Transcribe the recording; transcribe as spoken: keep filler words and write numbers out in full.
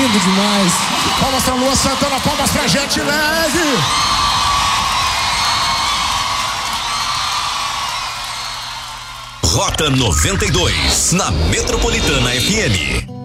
lindo demais. Palmas pra Lua Santana, palmas pra Gente Leve. Rota noventa e dois, na Metropolitana F M.